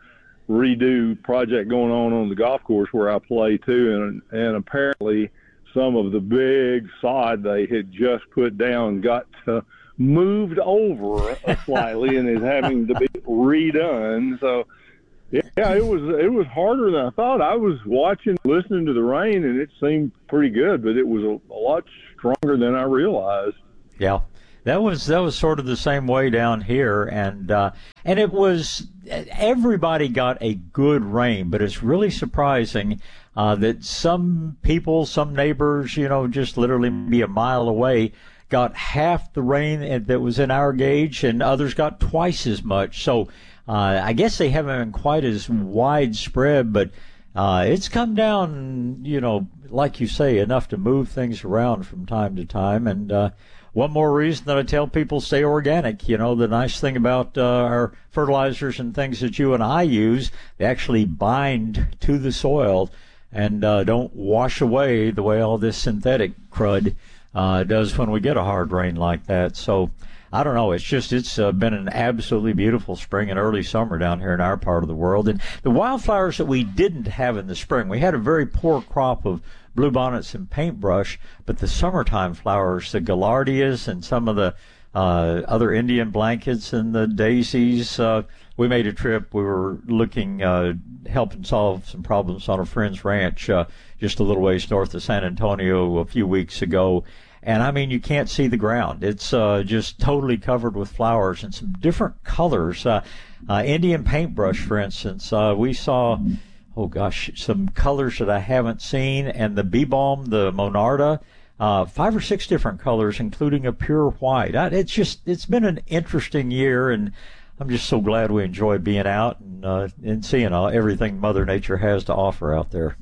redo project going on on the golf course where I play, too, and, and apparently some of the big sod they had just put down got uh, moved over slightly and is having to be redone. So, yeah, it was it was harder than I thought. I was watching, listening to the rain, and it seemed pretty good, but it was a, a lot stronger than I realized. Yeah, that was that was sort of the same way down here, and uh, and it was everybody got a good rain, but it's really surprising uh, that some people, some neighbors, you know, just literally be a mile away, got half the rain that was in our gauge, and others got twice as much. So uh, I guess they haven't been quite as widespread, but uh, it's come down, you know, like you say, enough to move things around from time to time. And uh, one more reason that I tell people stay organic. You know, the nice thing about uh, our fertilizers and things that you and I use, they actually bind to the soil and uh, don't wash away the way all this synthetic crud Uh, does when we get a hard rain like that. So I don't know. It's just it's uh, been an absolutely beautiful spring and early summer down here in our part of the world. And the wildflowers that we didn't have in the spring, we had a very poor crop of bluebonnets and paintbrush, but the summertime flowers, the gaillardias and some of the uh, other Indian blankets and the daisies. Uh, we made a trip. We were looking, uh, helping solve some problems on a friend's ranch uh, just a little ways north of San Antonio a few weeks ago. And, I mean, you can't see the ground. It's uh, just totally covered with flowers and some different colors. Uh, uh, Indian paintbrush, for instance, uh, we saw, oh, gosh, some colors that I haven't seen. And the bee balm, the Monarda, uh, five or six different colors, including a pure white. Uh, it's just, it's been an interesting year, and I'm just so glad we enjoyed being out and, uh, and seeing uh, everything Mother Nature has to offer out there.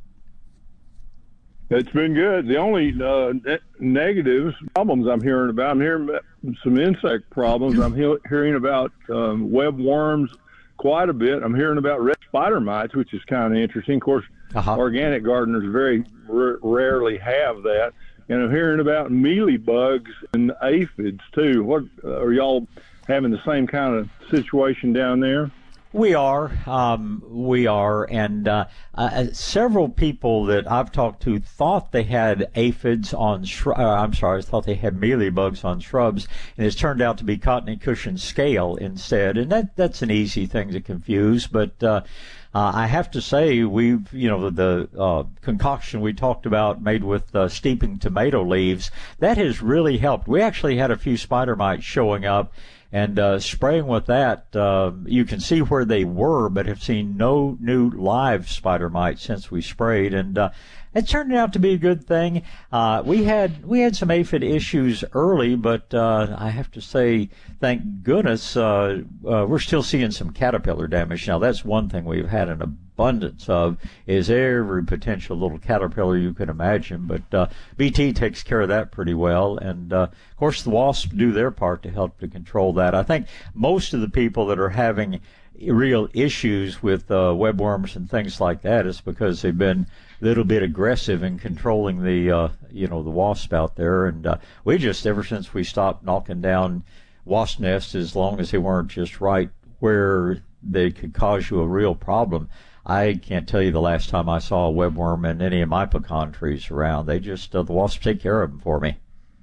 It's been good. The only uh, ne- negatives, problems I'm hearing about, I'm hearing about some insect problems. I'm he- hearing about um, web worms quite a bit. I'm hearing about red spider mites, which is kind of interesting. Of course, uh-huh. organic gardeners very r- rarely have that. And I'm hearing about mealy bugs and aphids, too. What uh, are y'all having the same kind of situation down there? We are, um, we are, and uh, uh, several people that I've talked to thought they had aphids on, shrub, uh, I'm sorry, thought they had mealybugs on shrubs, and it's turned out to be cottony cushion scale instead, and that that's an easy thing to confuse, but uh, uh, I have to say we've, you know, the uh, concoction we talked about made with uh, steeping tomato leaves, that has really helped. We actually had a few spider mites showing up, and uh, spraying with that, uh, you can see where they were, but have seen no new live spider mites since we sprayed. And uh, it turned out to be a good thing. Uh, we had we had some aphid issues early, but uh, I have to say, thank goodness, uh, uh, we're still seeing some caterpillar damage. Now, that's one thing we've had an abundance of, is every potential little caterpillar you can imagine. But uh, B T takes care of that pretty well. And, uh, of course, the wasps do their part to help to control that. I think most of the people that are having real issues with uh, webworms and things like that is because they've been a little bit aggressive in controlling the, uh, you know, the wasp out there. And uh, we just, ever since we stopped knocking down wasp nests, as long as they weren't just right where they could cause you a real problem, I can't tell you the last time I saw a webworm in any of my pecan trees around. They just, uh, the wasps take care of them for me.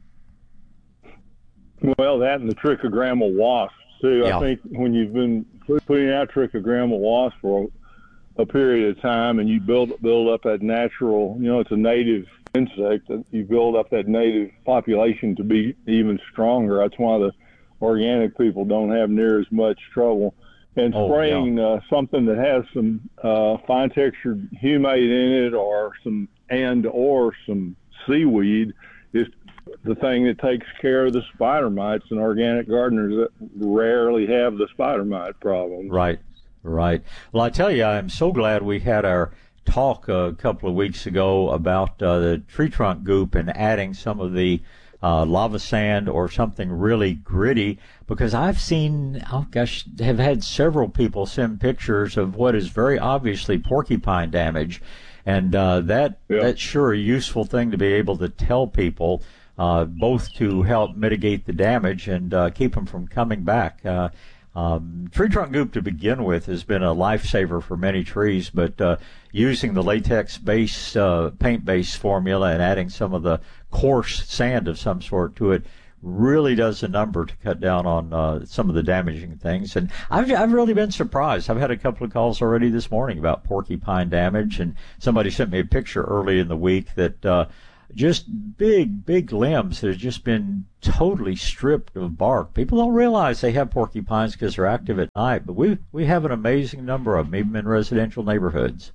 Well, that and the trichogramma wasps, too. Yeah. I think when you've been putting out trichogramma wasps for a period of time, and you build build up that natural, you know, it's a native insect, that you build up that native population to be even stronger. That's why the organic people don't have near as much trouble. And Oh, spraying yeah. uh, something that has some uh, fine textured humate in it, or some and or some seaweed, is the thing that takes care of the spider mites. And organic gardeners that rarely have the spider mite problem. Right, right. Well, I tell you, I'm so glad we had our talk a couple of weeks ago about uh, the tree trunk goop and adding some of the uh, lava sand or something really gritty, because I've seen, oh gosh, have had several people send pictures of what is very obviously porcupine damage, and uh, that Yeah. that's sure a useful thing to be able to tell people, uh, both to help mitigate the damage and uh, keep them from coming back. Uh, Um, tree trunk goop to begin with has been a lifesaver for many trees, but uh, using the latex base, uh, paint base formula and adding some of the coarse sand of some sort to it really does a number to cut down on uh, some of the damaging things. And I've, I've really been surprised. I've had a couple of calls already this morning about porcupine damage, and somebody sent me a picture early in the week that uh, just big, big limbs that have just been totally stripped of bark. People don't realize they have porcupines because they're active at night, but we we have an amazing number of them, even in residential neighborhoods.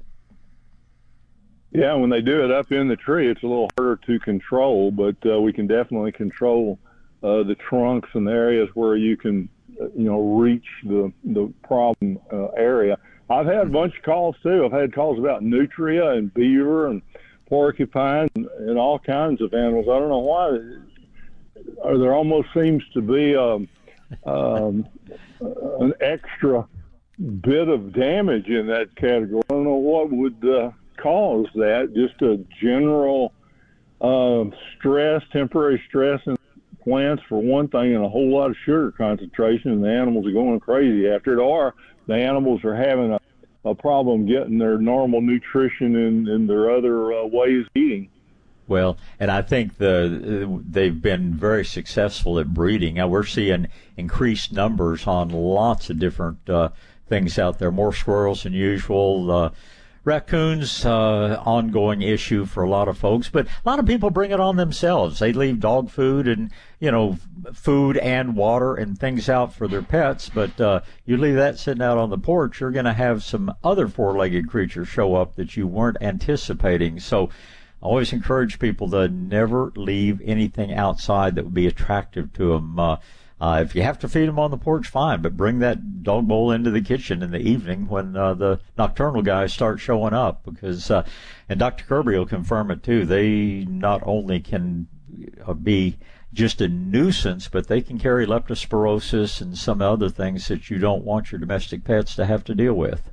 Yeah, when they do it up in the tree, it's a little harder to control, but uh, we can definitely control uh, the trunks and the areas where you can, uh, you know, reach the the problem uh, area. I've had a bunch of calls too. I've had calls about nutria and beaver and porcupine and, and all kinds of animals. I don't know why. Or there almost seems to be um, um, an extra bit of damage in that category. I don't know what would uh, cause that. Just a general uh, stress, temporary stress in plants for one thing, and a whole lot of sugar concentration, and the animals are going crazy after it, or the animals are having a, a problem getting their normal nutrition and, and their other uh, ways of eating. Well, and I think the they've been very successful at breeding. Now we're seeing increased numbers on lots of different uh, things out there, more squirrels than usual. Uh, raccoons, uh, ongoing issue for a lot of folks, but a lot of people bring it on themselves. They leave dog food and, you know, food and water and things out for their pets, but uh, you leave that sitting out on the porch, you're going to have some other four-legged creatures show up that you weren't anticipating. So I always encourage people to never leave anything outside that would be attractive to them. Uh, uh, if you have to feed them on the porch, fine, but bring that dog bowl into the kitchen in the evening when uh, the nocturnal guys start showing up, because, uh, and Doctor Kirby will confirm it too, they not only can uh, be just a nuisance, but they can carry leptospirosis and some other things that you don't want your domestic pets to have to deal with.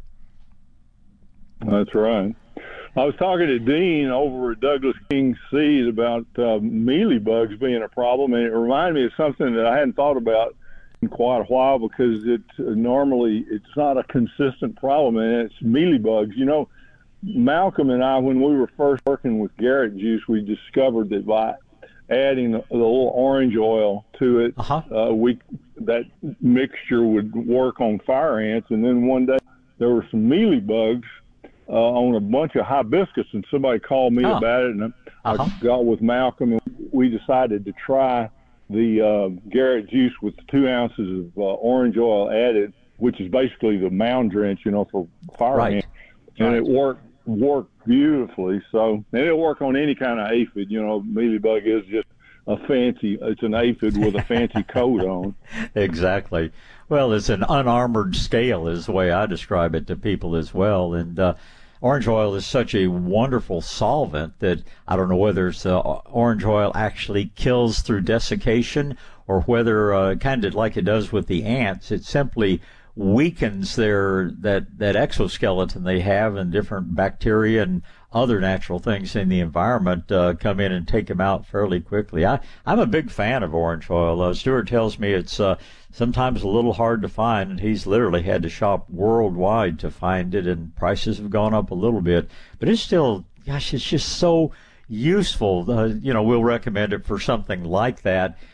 That's right. I was talking to Dean over at Douglas King Seed about uh, mealybugs being a problem, and it reminded me of something that I hadn't thought about in quite a while, because it uh, normally it's not a consistent problem, and it's mealybugs. You know, Malcolm and I, when we were first working with Garrett juice, we discovered that by adding the, the little orange oil to it, uh-huh. uh, we that mixture would work on fire ants. And then one day there were some mealybugs Uh, on a bunch of hibiscus, and somebody called me oh. about it, and uh-huh. I got with Malcolm, and we decided to try the uh, Garrett juice with two ounces of uh, orange oil added, which is basically the mound drench, you know, for fire right. ants. And right. it worked worked beautifully. So, and it'll work on any kind of aphid. You know, mealybug is just a fancy, it's an aphid with a fancy coat on. Exactly. Well, it's an unarmored scale is the way I describe it to people as well. And uh, orange oil is such a wonderful solvent that I don't know whether it's, uh, orange oil actually kills through desiccation, or whether, uh, kind of like it does with the ants, it simply weakens their that, that exoskeleton they have, and different bacteria and other natural things in the environment uh, come in and take them out fairly quickly. I, I'm a big fan of orange oil. Uh, Stuart tells me it's uh, sometimes a little hard to find, and he's literally had to shop worldwide to find it, and prices have gone up a little bit. But it's still, gosh, it's just so useful. Uh, you know, we'll recommend it for something like that.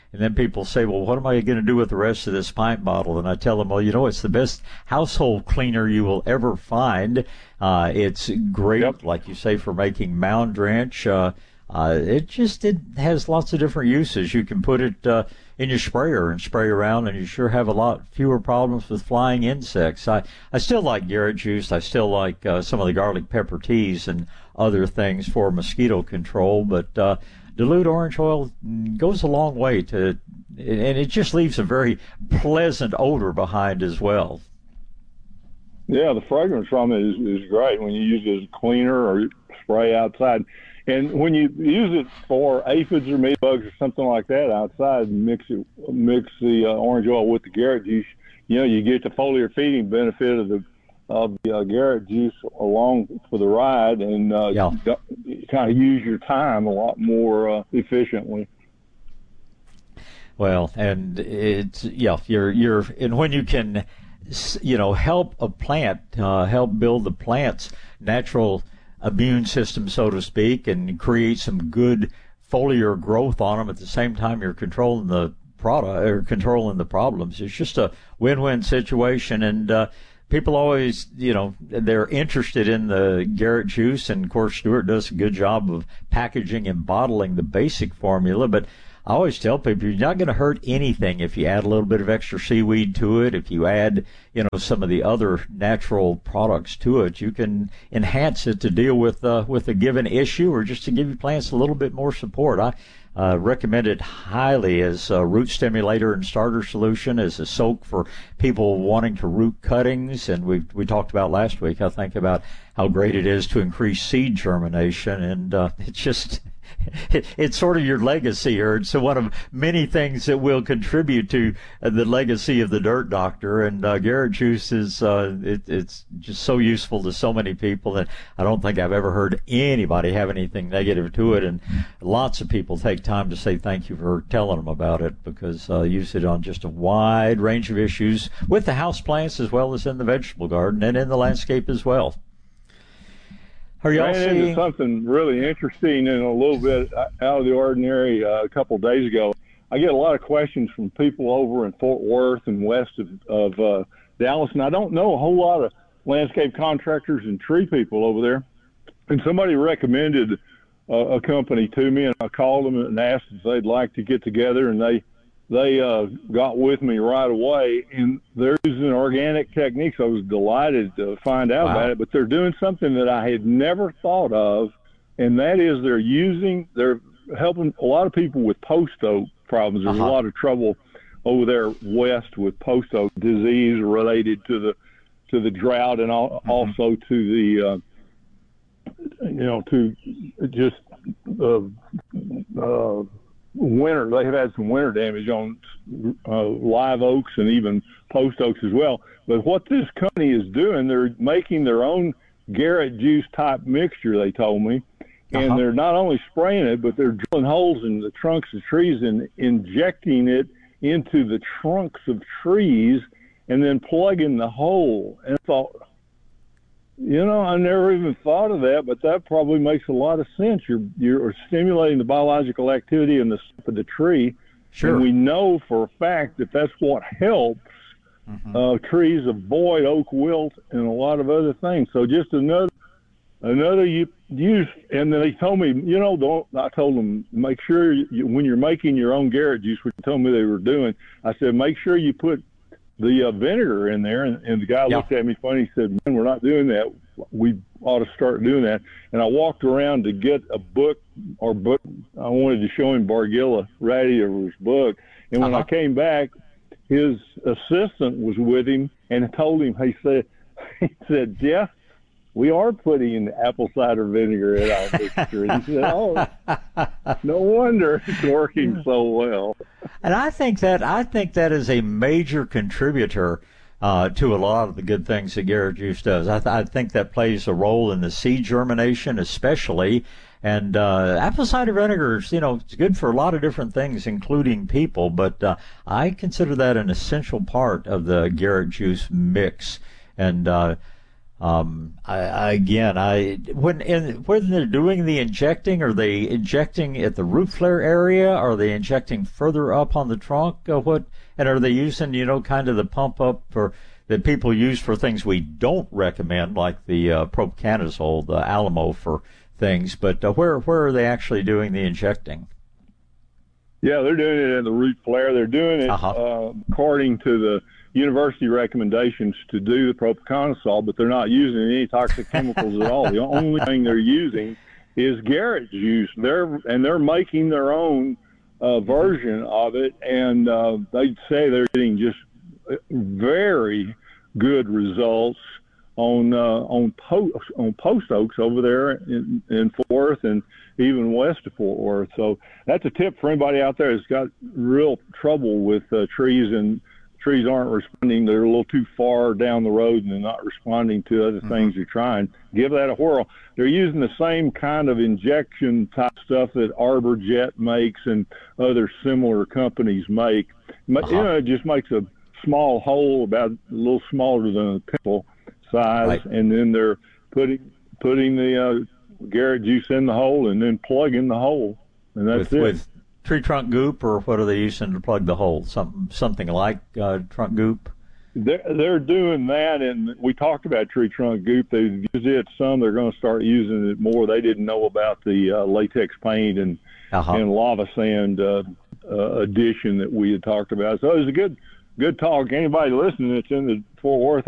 And then people say, well, what am I going to do with the rest of this pint bottle? And I tell them, well, you know, it's the best household cleaner you will ever find. Uh, it's great, yep. like you say, for making mound drench. Uh, uh, it just it has lots of different uses. You can put it uh, in your sprayer and spray around, and you sure have a lot fewer problems with flying insects. I, I still like Garrett Juice. I still like uh, some of the garlic pepper teas and other things for mosquito control, but uh, dilute orange oil goes a long way to, and it just leaves a very pleasant odor behind as well. Yeah, the fragrance from it is, is great when you use it as a cleaner or spray outside. And when you use it for aphids or mealybugs or something like that outside, and mix it, mix the uh, orange oil with the Garrett juice, you know, you get the foliar feeding benefit of the of the uh, Garrett juice along for the ride, and uh, yeah. you kind of use your time a lot more uh, efficiently. Well, and it's yeah, you're you're and when you can, you know, help a plant, uh, help build the plant's natural immune system, so to speak, and create some good foliar growth on them at the same time you're controlling the product or controlling the problems. It's just a win-win situation, and uh, people always, you know, they're interested in the Garrett juice, and of course Stuart does a good job of packaging and bottling the basic formula, but I always tell people you're not going to hurt anything if you add a little bit of extra seaweed to it. If you add, you know, some of the other natural products to it, you can enhance it to deal with uh, with a given issue, or just to give your plants a little bit more support. I uh, recommend it highly as a root stimulator and starter solution, as a soak for people wanting to root cuttings. And we we talked about last week, I think, about how great it is to increase seed germination, and uh, it's just. It's sort of your legacy, or it's one of many things that will contribute to the legacy of the Dirt Doctor. And uh, Garrett Juice is uh, it, it's just so useful to so many people that I don't think I've ever heard anybody have anything negative to it. And lots of people take time to say thank you for telling them about it, because uh, use it on just a wide range of issues with the house plants as well as in the vegetable garden and in the landscape as well. Are y'all ran into seeing something really interesting and a little bit out of the ordinary uh, a couple of days ago? I get a lot of questions from people over in Fort Worth and west of, of uh, Dallas, and I don't know a whole lot of landscape contractors and tree people over there. And somebody recommended uh, a company to me, and I called them and asked if they'd like to get together, and they they uh, got with me right away. And they're using organic techniques. I was delighted to find out wow. about it, but they're doing something that I had never thought of, and that is they're using, they're helping a lot of people with post oak problems. There's uh-huh. a lot of trouble over there west with post oak disease related to the to the drought, and al- mm-hmm. also to the uh, you know to just uh, uh, winter. They have had some winter damage on uh, live oaks and even post oaks as well. But what this company is doing, they're making their own Garrett juice type mixture, they told me. And uh-huh. they're not only spraying it, but they're drilling holes in the trunks of trees and injecting it into the trunks of trees and then plugging the hole. And I thought, you know, I never even thought of that, but that probably makes a lot of sense. You're you're stimulating the biological activity in the sap of the tree. Sure. And we know for a fact that that's what helps mm-hmm. uh, trees avoid oak wilt and a lot of other things. So just another another use. And then they told me, you know, don't. I told them, make sure you, when you're making your own Garrett juice, which they told me they were doing, I said, make sure you put the uh, vinegar in there. And, and the guy yeah. looked at me funny. He said, man, we're not doing that. We ought to start doing that. And I walked around to get a book or book. I wanted to show him Bargilla Radiover's book. And when uh-huh. I came back, his assistant was with him and told him, he said, he said, Jeff, we are putting apple cider vinegar in our mixture. And he said, oh, no wonder it's working so well. And I think that I think that is a major contributor uh, to a lot of the good things that Garrett Juice does. I, th- I think that plays a role in the seed germination especially. And uh, apple cider vinegar is, you know, it's good for a lot of different things, including people. But uh, I consider that an essential part of the Garrett Juice mix. And uh Um, I, I, again, I when in, when they're doing the injecting, are they injecting at the root flare area? Are they injecting further up on the trunk? Uh, what and are they using, you know, kind of the pump up for that people use for things we don't recommend, like the uh, propiconazole, the Alamo for things? But uh, where where are they actually doing the injecting? Yeah, they're doing it in the root flare. They're doing it uh-huh. uh, according to the university recommendations to do the propiconazole, but they're not using any toxic chemicals at all. The only thing they're using is Garrett juice. They're and they're making their own uh, version of it, and uh, they say they're getting just very good results on uh, on post on post oaks over there in, in Fort Worth and even west of Fort Worth. So that's a tip for anybody out there that's got real trouble with uh, trees and trees aren't responding. They're a little too far down the road and they're not responding to other mm-hmm. things you're trying. Give that a whirl. They're using the same kind of injection type stuff that ArborJet makes and other similar companies make. Uh-huh. You know, it just makes a small hole about a little smaller than a pimple size, right. and then they're putting putting the uh, Garrett juice in the hole and then plugging the hole, and that's with, it. With tree trunk goop, or what are they using to plug the hole? Something something like uh, trunk goop? They're, they're doing that, and we talked about tree trunk goop. They've used it some. They're going to start using it more. They didn't know about the uh, latex paint and, uh-huh. and lava sand uh, uh, addition that we had talked about. So it was a good good talk. Anybody listening that's in the Fort Worth